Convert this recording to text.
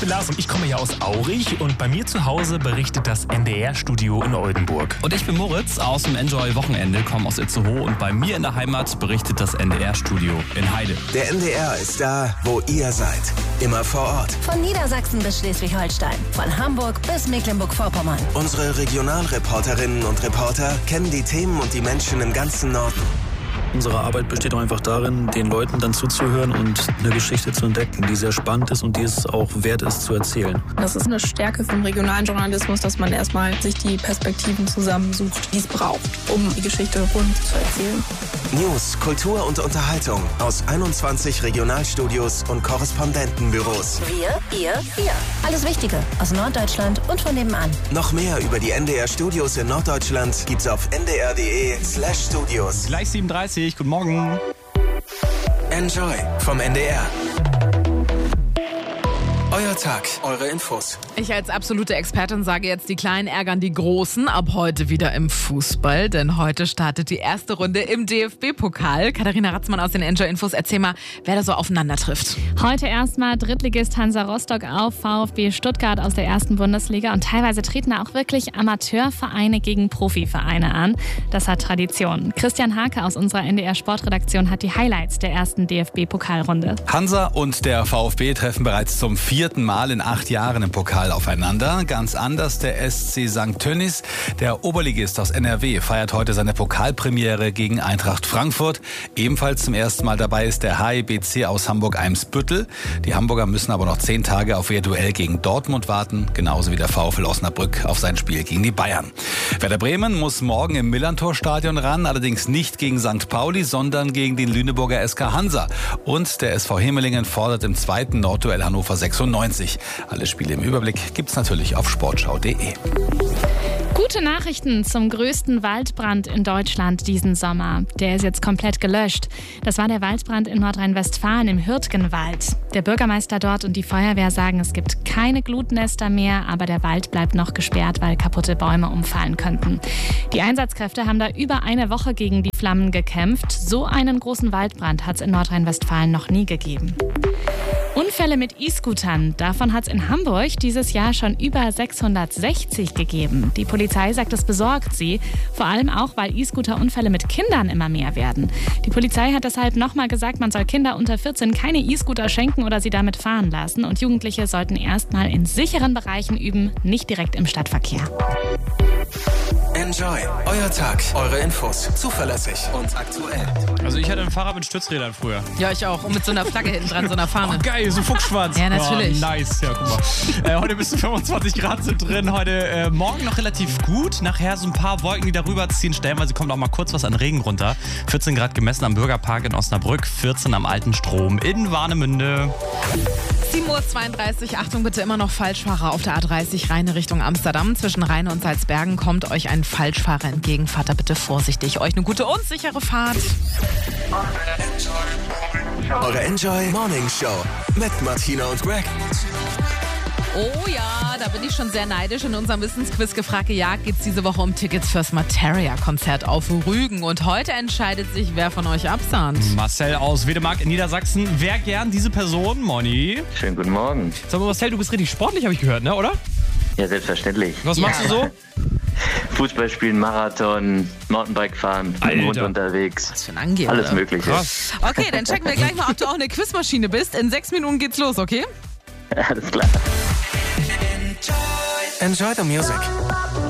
bin Lars und ich komme ja aus Aurich und bei mir zu Hause berichtet das NDR-Studio in Oldenburg. Und ich bin Moritz aus dem Enjoy-Wochenende, komme aus Itzehoe und bei mir in der Heimat berichtet das NDR-Studio in Heide. Der NDR ist da, wo ihr seid. Immer vor Ort. Von Niedersachsen bis Schleswig-Holstein. Von Hamburg bis Mecklenburg-Vorpommern. Unsere Regionalreporterinnen und Reporter kennen die Themen und die Menschen im ganzen Norden. Unsere Arbeit besteht auch einfach darin, den Leuten dann zuzuhören und eine Geschichte zu entdecken, die sehr spannend ist und die es auch wert ist zu erzählen. Das ist eine Stärke vom regionalen Journalismus, dass man erstmal sich die Perspektiven zusammensucht, die es braucht, um die Geschichte rund zu erzählen. News, Kultur und Unterhaltung aus 21 Regionalstudios und Korrespondentenbüros. Wir, ihr. Alles Wichtige aus Norddeutschland und von nebenan. Noch mehr über die NDR-Studios in Norddeutschland gibt's auf ndr.de/studios. Gleich 7:30, guten Morgen. Enjoy vom NDR. Euer Tag, eure Infos. Ich als absolute Expertin sage jetzt, die Kleinen ärgern die Großen. Ab heute wieder im Fußball, denn heute startet die erste Runde im DFB-Pokal. Katharina Ratzmann aus den Enjoy-Infos, erzähl mal, wer da so aufeinander trifft. Heute erstmal Drittligist Hansa Rostock auf VfB Stuttgart aus der ersten Bundesliga und teilweise treten da auch wirklich Amateurvereine gegen Profivereine an. Das hat Tradition. Christian Hake aus unserer NDR-Sportredaktion hat die Highlights der ersten DFB-Pokalrunde. Hansa und der VfB treffen bereits zum 4. Mal in 8 Jahren im Pokal aufeinander. Ganz anders der SC St. Tönnies. Der Oberligist aus NRW feiert heute seine Pokalpremiere gegen Eintracht Frankfurt. Ebenfalls zum ersten Mal dabei ist der HIBC aus Hamburg-Eimsbüttel. Die Hamburger müssen aber noch 10 Tage auf ihr Duell gegen Dortmund warten, genauso wie der VfL Osnabrück auf sein Spiel gegen die Bayern. Werder Bremen muss morgen im Millerntor-Stadion ran, allerdings nicht gegen St. Pauli, sondern gegen den Lüneburger SK Hansa. Und der SV Hemelingen fordert im zweiten Nordduell Hannover 96. Alle Spiele im Überblick gibt's natürlich auf sportschau.de. Gute Nachrichten zum größten Waldbrand in Deutschland diesen Sommer. Der ist jetzt komplett gelöscht. Das war der Waldbrand in Nordrhein-Westfalen im Hürtgenwald. Der Bürgermeister dort und die Feuerwehr sagen, es gibt keine Glutnester mehr, aber der Wald bleibt noch gesperrt, weil kaputte Bäume umfallen könnten. Die Einsatzkräfte haben da über eine Woche gegen die Flammen gekämpft. So einen großen Waldbrand hat es in Nordrhein-Westfalen noch nie gegeben. Unfälle mit E-Scootern, davon hat es in Hamburg dieses Jahr schon über 660 gegeben. Die Polizei sagt, es besorgt sie, vor allem auch, weil E-Scooter-Unfälle mit Kindern immer mehr werden. Die Polizei hat deshalb nochmal gesagt, man soll Kinder unter 14 keine E-Scooter schenken oder sie damit fahren lassen. Und Jugendliche sollten erstmal in sicheren Bereichen üben, nicht direkt im Stadtverkehr. Enjoy, euer Tag, eure Infos, zuverlässig und aktuell. Also ich hatte ein Fahrrad mit Stützrädern früher. Ja, ich auch. Und mit so einer Flagge hinten dran, so einer Fahne. Oh, geil, so Fuchsschwanz. Ja, natürlich. Oh, nice, ja, guck mal. Heute bis zu 25 Grad sind drin. Heute morgen noch relativ gut. Nachher so ein paar Wolken, die darüber ziehen. Stellenweise kommt auch mal kurz was an Regen runter. 14 Grad gemessen am Bürgerpark in Osnabrück, 14 am Alten Strom in Warnemünde. 7:32 Uhr, Achtung bitte, immer noch Falschfahrer auf der A30 Rheine Richtung Amsterdam. Zwischen Rheine und Salzbergen kommt euch ein Falschfahrer entgegen. Fahrt da bitte vorsichtig. Euch eine gute und sichere Fahrt. Eure Enjoy Morning Show mit Martina und Greg. Oh ja, da bin ich schon sehr neidisch. In unserem Wissensquiz gefragt gejagt geht es diese Woche um Tickets fürs Materia-Konzert auf Rügen. Und heute entscheidet sich, wer von euch absahnt. Marcel aus Wedemark in Niedersachsen. Wer gern diese Person? Moni. Schönen guten Morgen. Sag mal, Marcel, du bist richtig sportlich, habe ich gehört, ne, oder? Ja, selbstverständlich. Was machst du so? Fußball spielen, Marathon, Mountainbike fahren, Hund unterwegs. Was für ein Angeber. Alles Mögliche. Krass. Okay, dann checken wir gleich mal, ob du auch eine Quizmaschine bist. In 6 Minuten geht's los, okay? Alles klar. Enjoy the music.